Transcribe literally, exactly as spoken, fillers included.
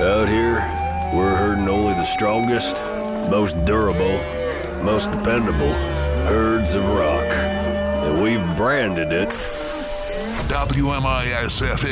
Out here, we're herding only the strongest, most durable, most dependable herds of rock. And we've branded it W M I S F